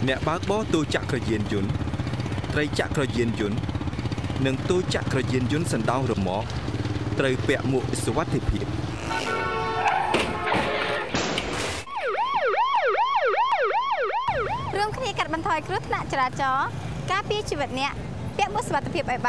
អ្នកបើកបរទូចក្រយានយន្តត្រីចក្រយានយន្តនិងទូចក្រយានយន្តសណ្ដោងរមាក់ត្រូវពាក់មួកសុវត្ថិភាពរួមគ្នាកាត់បន្ថយគ្រោះថ្នាក់ចរាចរណ៍ការពារជីវិតអ្នកពាក់មួកសុវត្ថិភាពឲ្យ